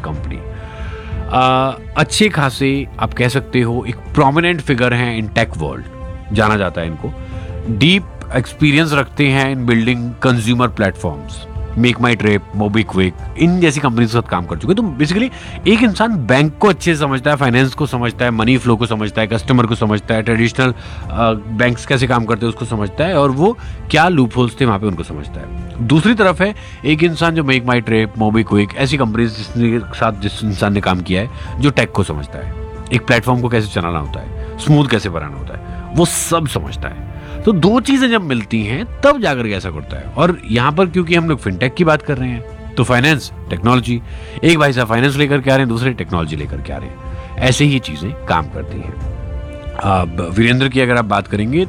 Company. अच्छे खासे आप कह सकते हो एक प्रोमिनेंट फिगर हैं इन टेक वर्ल्ड, जाना जाता है इनको। डीप एक्सपीरियंस रखते हैं इन बिल्डिंग कंज्यूमर प्लेटफॉर्म्स, मेक माई ट्रिप, मोबीक्विक, इन जैसी कंपनी के साथ काम कर चुके। तो बेसिकली एक इंसान बैंक को अच्छे से समझता है, फाइनेंस को समझता है, मनी फ्लो को समझता है, कस्टमर को समझता है, ट्रेडिशनल बैंक्स कैसे काम करते हैं उसको समझता है, और वो क्या लूप होल्स थे वहाँ पे उनको समझता है। दूसरी तरफ है एक इंसान जो मेक माई ट्रिप, मोबीक्विक ऐसी कंपनीज जिसके साथ जिस इंसान ने काम किया है, जो टेक को समझता है, एक प्लेटफॉर्म को कैसे चलाना होता है, स्मूथ कैसे बनाना होता है, वो सब समझता है। तो दो चीजें जब मिलती हैं तब जाकर के ऐसा करता है। और यहां पर क्योंकि हम लोग फिनटेक की बात कर रहे हैं तो फाइनेंस, टेक्नोलॉजी, एक भाई साहब फाइनेंस लेकर के आ रहे हैं, दूसरे टेक्नोलॉजी लेकर के आ रहे हैं, ऐसे ही चीजें काम करती हैं। अब वीरेंद्र की अगर आप बात करेंगे